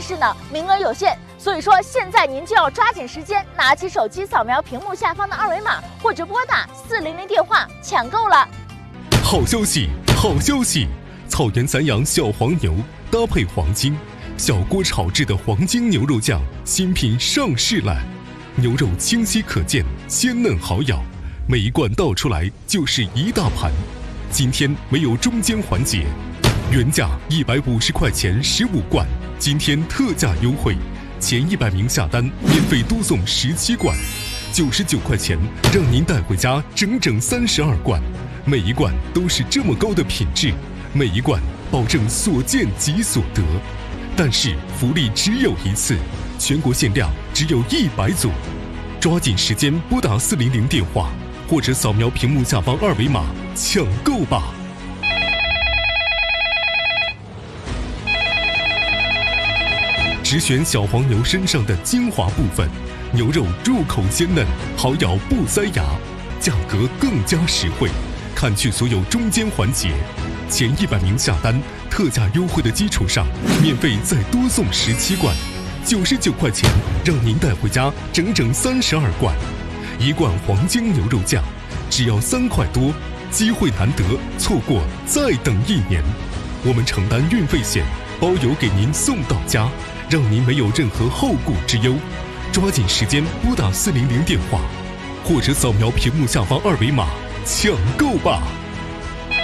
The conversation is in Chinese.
是呢，名额有限，所以说现在您就要抓紧时间，拿起手机扫描屏幕下方的二维码，或者拨打400电话抢购了。 好消息，好消息！草原散养小黄牛搭配黄金，小锅炒制的黄金牛肉酱新品上市了。牛肉清晰可见，鲜嫩好咬，每一罐倒出来就是一大盘。今天没有中间环节，原价150块钱15罐，今天特价优惠，前100名下单免费多送17罐，99块钱让您带回家整整32罐，每一罐都是这么高的品质，每一罐保证所见即所得。但是福利只有一次，全国限量只有100组，抓紧时间拨打400电话，或者扫描屏幕下方二维码抢购吧。只选小黄牛身上的精华部分，牛肉入口鲜嫩，好咬不塞牙，价格更加实惠，砍去所有中间环节，前100名下单，特价优惠的基础上，免费再多送17罐，99块钱让您带回家整整32罐，一罐黄金牛肉酱只要3块多，机会难得，错过再等1年。我们承担运费险，包邮给您送到家，让您没有任何后顾之忧。抓紧时间拨打400电话，或者扫描屏幕下方二维码抢购吧。